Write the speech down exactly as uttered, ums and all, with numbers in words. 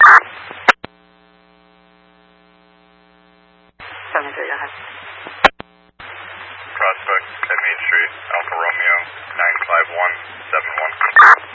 seven three, go ahead. Prospect at Main Street, Alfa Romeo, nine five one seven one.